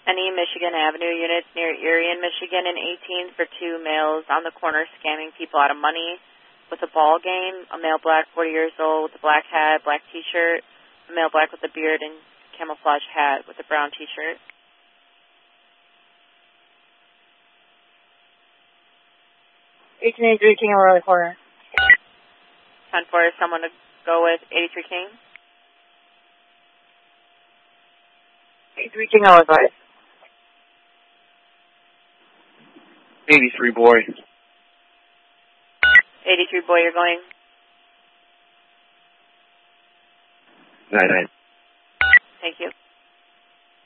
Any Michigan Avenue units near Erie in Michigan and 18 for 2 males on the corner scamming people out of money with a ball game. A male black, 40 years old, with a black hat, black T-shirt. A male black with a beard and camouflage hat with a brown T-shirt. 1883 King around the corner. 10-4, someone to go with 83 King. 83 King on advice. 83 boy. 83 boy, you're going. 99.